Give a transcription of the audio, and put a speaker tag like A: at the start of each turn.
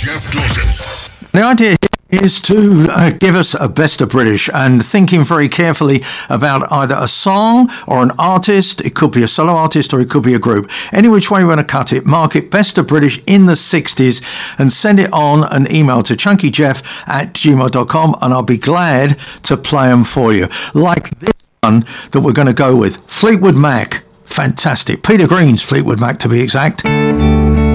A: Jeff Dorset.
B: The idea is to give us a best of British, and thinking very carefully about either a song or an artist. It could be a solo artist or it could be a group. Any which way you want to cut it, mark it best of British in the 60s and send it on an email to chunkyjeff@gmail.com, and I'll be glad to play them for you. Like this one that we're going to go with, Fleetwood Mac. Fantastic. Peter Green's Fleetwood Mac, to be exact.